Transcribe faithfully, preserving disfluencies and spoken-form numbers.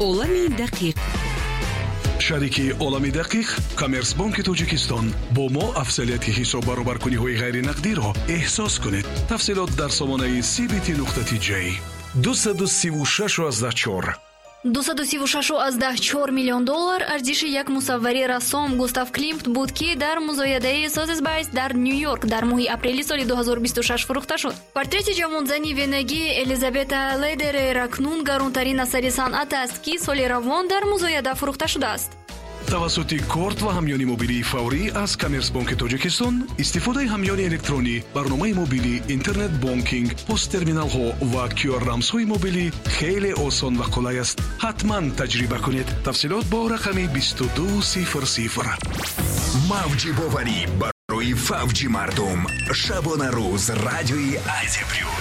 олами дақиқ. шарики олами дақиқ коммерсбанки тоҷикистон бо мо афзалияти ҳисоб баробаркуниҳои ғайринақдиро эҳсос кунед. тафсилот дар сомонаи си би ти нуқта ти ҷей дуйсад си шаш чор дуйсад си шаш чор миллион доллар арзиши як мусаввари рассом Густав Климт буд ки дар музоядаи Созесбайс дар Нью-Йорк дар моҳи апрели соли ду ҳазору бисту шаш фурӯхта шуд. Портрети ҷавонзани венагӣ Элизабета Лейдерер акнун гаронтарин асари санъат аст ки соли равон дар музояда фурӯхта шудааст. тавассути корт ва ҳамёни мобилии фаврӣ аз коммерсбанки тоҷикистон истифодаи ҳамёни электронӣ, барномаи мобилӣ, интернет бонкинг, посттерминалҳо ва кю ар рамзҳои мобилӣ хеле осон ва қулай аст. ҳатман таҷриба кунед. тафсилот бо рақами бисту ду сифр сифр. мавҷи боварӣ барои фавҷи мардум. шабона рӯз радиои Азия Плюс.